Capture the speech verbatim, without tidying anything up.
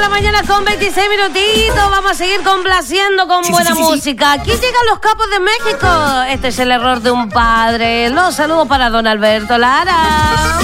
mañana con veintiséis minutitos. Vamos a seguir complaciendo con Sí, buena sí, sí, sí. música. Aquí llegan los capos de México. Este es el error de un padre. Los saludos para don Alberto Lara.